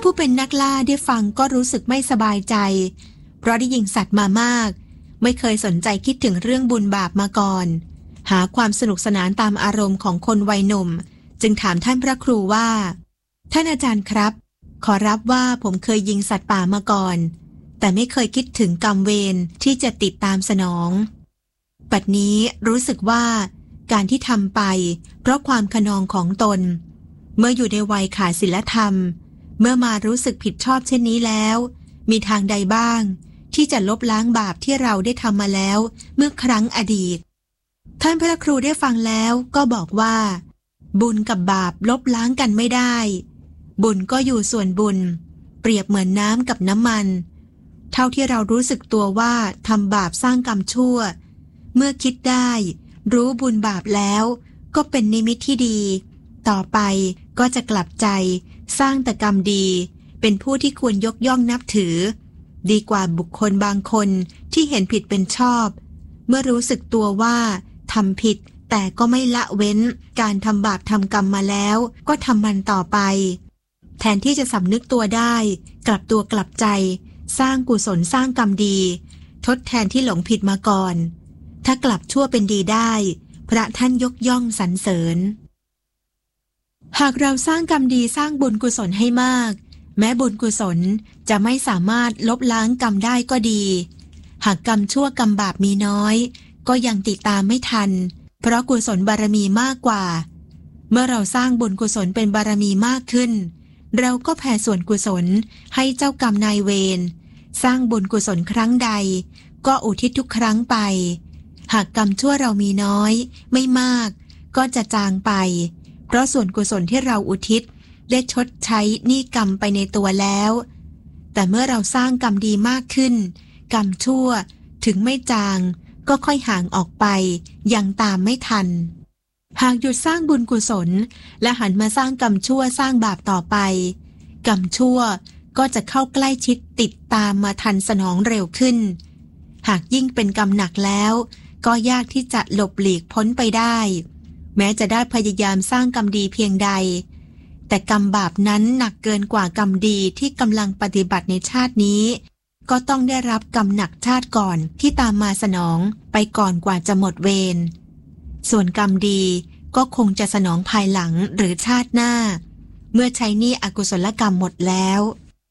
ผู้เป็นนักล่าได้ฟังก็รู้สึกไม่สบายใจเพราะได้ยิงสัตว์มามากไม่เคยสนใจคิดถึงเรื่องบุญบาปมาก่อนหาความสนุกสนานตามอารมณ์ของคนวัยหนุ่มจึงถามท่านพระครูว่าท่านอาจารย์ครับขอรับว่าผมเคยยิงสัตว์ป่ามาก่อนแต่ไม่เคยคิดถึงกรรมเวรที่จะติดตามสนองปัจจุบันนี้รู้สึกว่าการที่ทำไปเพราะความคะนองของตนเมื่ออยู่ในวัยขาดศีลธรรมเมื่อมารู้สึกผิดชอบเช่นนี้แล้วมีทางใดบ้างที่จะลบล้างบาปที่เราได้ทำมาแล้วเมื่อครั้งอดีตท่านพระครูได้ฟังแล้วก็บอกว่าบุญกับบาปลบล้างกันไม่ได้บุญก็อยู่ส่วนบุญเปรียบเหมือนน้ำกับน้ำมันเท่าที่เรารู้สึกตัวว่าทำบาปสร้างกรรมชั่วเมื่อคิดได้รู้บุญบาปแล้วก็เป็นนิมิตที่ดีต่อไปก็จะกลับใจสร้างแต่กรรมดีเป็นผู้ที่ควรยกย่องนับถือดีกว่าบุคคลบางคนที่เห็นผิดเป็นชอบเมื่อรู้สึกตัวว่าทำผิดแต่ก็ไม่ละเว้นการทำบาปทำกรรมมาแล้วก็ทำมันต่อไปแทนที่จะสำนึกตัวได้กลับตัวกลับใจสร้างกุศลสร้างกรรมดีทดแทนที่หลงผิดมาก่อนถ้ากลับชั่วเป็นดีได้พระท่านยกย่องสรรเสริญหากเราสร้างกรรมดีสร้างบุญกุศลให้มากแม้บุญกุศลจะไม่สามารถลบล้างกรรมได้ก็ดีหากกรรมชั่วกรรมบาปมีน้อยก็ยังติดตามไม่ทันเพราะกุศลบารมีมากกว่าเมื่อเราสร้างบุญกุศลเป็นบารมีมากขึ้นเราก็แผ่ส่วนกุศลให้เจ้ากรรมนายเวรสร้างบุญกุศลครั้งใดก็อุทิศทุกครั้งไปหากกรรมชั่วเรามีน้อยไม่มากก็จะจางไปเพราะส่วนกุศลที่เราอุทิศได้ชดใช้หนี้กรรมไปในตัวแล้วแต่เมื่อเราสร้างกรรมดีมากขึ้นกรรมชั่วถึงไม่จางก็ค่อยห่างออกไปยังตามไม่ทันหากหยุดสร้างบุญกุศลและหันมาสร้างกรรมชั่วสร้างบาปต่อไปกรรมชั่วก็จะเข้าใกล้ชิดติดตามมาทันสนองเร็วขึ้นหากยิ่งเป็นกรรมหนักแล้วก็ยากที่จะหลบหลีกพ้นไปได้แม้จะได้พยายามสร้างกรรมดีเพียงใดแต่กรรมบาปนั้นหนักเกินกว่ากรรมดีที่กำลังปฏิบัติในชาตินี้ก็ต้องได้รับกรรมหนักชาติก่อนที่ตามมาสนองไปก่อนกว่าจะหมดเวรส่วนกรรมดีก็คงจะสนองภายหลังหรือชาติหน้าเมื่อใช้หนี้อกุศลกรรมหมดแล้ว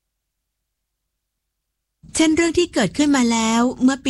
เช่นเรื่องที่เกิดขึ้นมาแล้วเมื่อปี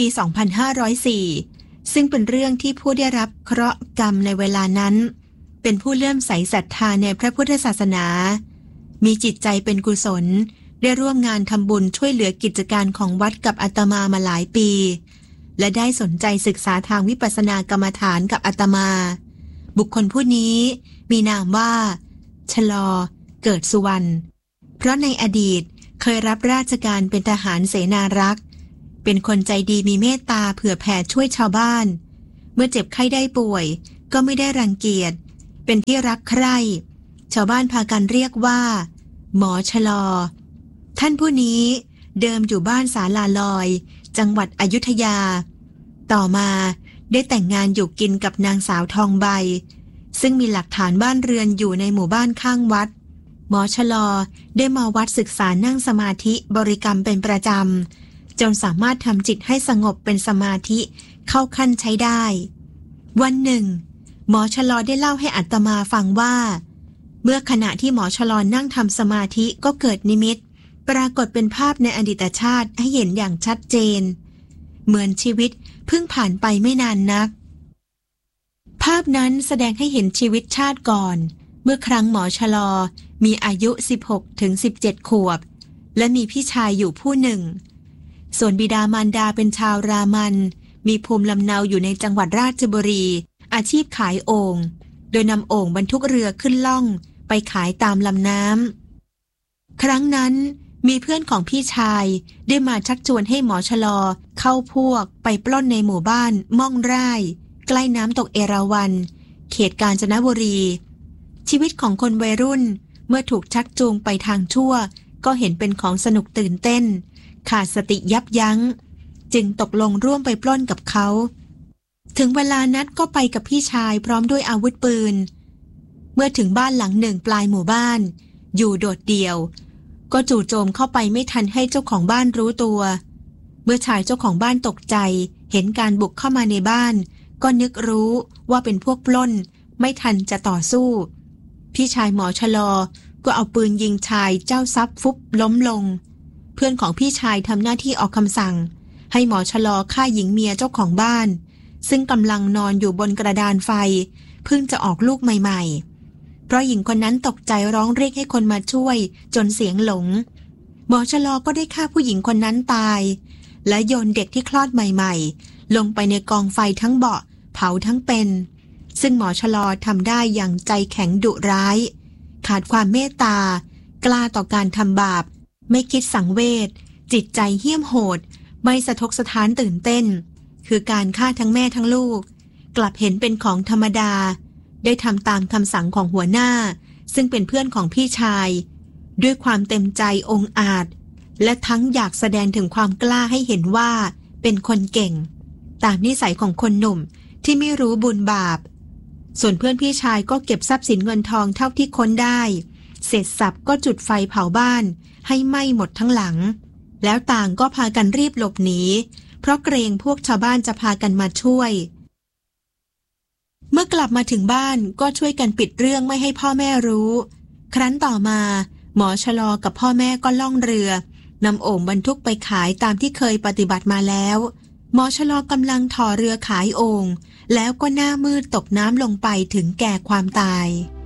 2504 ซึ่งเป็นเรื่องที่ผู้ได้รับเคราะห์กรรมในเวลานั้นเป็นผู้เลื่อมใสศรัทธาในพระพุทธศาสนามีจิตใจเป็นกุศลได้ร่วมงานทำบุญช่วยเหลือกิจการของวัดกับอาตมามาหลายปีและได้สนใจศึกษาทางวิปัสสนากรรมฐานกับอาตมาบุคคลผู้นี้มีนามว่าชลอเกิดสุวรรณเพราะในอดีตเคยรับราชการเป็นทหารเสนารักษ์เป็นคนใจดีมีเมตตาเผื่อแผ่ช่วยชาวบ้านเมื่อเจ็บไข้ได้ป่วยก็ไม่ได้รังเกียจเป็นที่รักใคร่ชาวบ้านพากันเรียกว่าหมอชลอท่านผู้นี้เดิมอยู่บ้านศาลาลอยจังหวัดอยุธยาต่อมาได้แต่งงานอยู่กินกับนางสาวทองใบซึ่งมีหลักฐานบ้านเรือนอยู่ในหมู่บ้านข้างวัดหมอชลอได้มาวัดศึกษานั่งสมาธิบริกรรมเป็นประจำจนสามารถทำจิตให้สงบเป็นสมาธิเข้าขั้นใช้ได้วันหนึ่งหมอชลอได้เล่าให้อาตมาฟังว่าเมื่อขณะที่หมอชลอนั่งทำสมาธิก็เกิดนิมิตปรากฏเป็นภาพในอดีตชาติให้เห็นอย่างชัดเจนเหมือนชีวิตเพิ่งผ่านไปไม่นานนักภาพนั้นแสดงให้เห็นชีวิตชาติก่อนเมื่อครั้งหมอชลอมีอายุ 16-17 ขวบและมีพี่ชายอยู่ผู้หนึ่งส่วนบิดามารดาเป็นชาวรามันมีภูมิลำเนาอยู่ในจังหวัดราชบุรีอาชีพขายโอ่งโดยนำโอ่งบรรทุกเรือขึ้นล่องไปขายตามลำน้ำครั้งนั้นมีเพื่อนของพี่ชายได้มาชักชวนให้หมอชลอเข้าพวกไปปล้นในหมู่บ้านม่องไร่ใกล้น้ำตกเอราวัณเขตกาญจนบุรีชีวิตของคนวัยรุ่นเมื่อถูกชักจูงไปทางชั่วก็เห็นเป็นของสนุกตื่นเต้นขาดสติยับยั้งจึงตกลงร่วมไปปล้นกับเขาถึงเวลานัดก็ไปกับพี่ชายพร้อมด้วยอาวุธปืนเมื่อถึงบ้านหลังหนึ่งปลายหมู่บ้านอยู่โดดเดี่ยวก็จู่โจมเข้าไปไม่ทันให้เจ้าของบ้านรู้ตัว เมื่อชายเจ้าของบ้านตกใจเห็นการบุกเข้ามาในบ้านก็นึกรู้ว่าเป็นพวกปล้นไม่ทันจะต่อสู้พี่ชายหมอชะลอก็เอาปืนยิงชายเจ้าทรัพย์ฟุบล้มลงเพื่อนของพี่ชายทำหน้าที่ออกคำสั่งให้หมอชะลอฆ่าหญิงเมียเจ้าของบ้านซึ่งกำลังนอนอยู่บนกระดานไฟเพิ่งจะออกลูกใหม่ๆเพราะหญิงคนนั้นตกใจร้องเรียกให้คนมาช่วยจนเสียงหลงหมอชะลอก็ได้ฆ่าผู้หญิงคนนั้นตายและโยนเด็กที่คลอดใหม่ๆลงไปในกองไฟทั้งเบาะเผาทั้งเป็นซึ่งหมอชะลอทำได้อย่างใจแข็งดุร้ายขาดความเมตตากล้าต่อการทำบาปไม่คิดสังเวชจิตใจเหี้ยมโหดไม่สะทกสะท้านตื่นเต้นคือการฆ่าทั้งแม่ทั้งลูกกลับเห็นเป็นของธรรมดาได้ทำตามคำสั่งของหัวหน้าซึ่งเป็นเพื่อนของพี่ชายด้วยความเต็มใจองอาจและทั้งอยากแสดงถึงความกล้าให้เห็นว่าเป็นคนเก่งตามนิสัยของคนหนุ่มที่ไม่รู้บุญบาปส่วนเพื่อนพี่ชายก็เก็บทรัพย์สินเงินทองเท่าที่ค้นได้เสร็จสับก็จุดไฟเผาบ้านให้ไหม้หมดทั้งหลังแล้วต่างก็พากันรีบหลบหนีเพราะเกรงพวกชาวบ้านจะพากันมาช่วยเมื่อกลับมาถึงบ้านก็ช่วยกันปิดเรื่องไม่ให้พ่อแม่รู้ครั้นต่อมาหมอชะลอกับพ่อแม่ก็ล่องเรือนำโอ่งบรรทุกไปขายตามที่เคยปฏิบัติมาแล้วหมอชะลอกำลังถ่อเรือขายโอ่งแล้วก็หน้ามืดตกน้ำลงไปถึงแก่ความตาย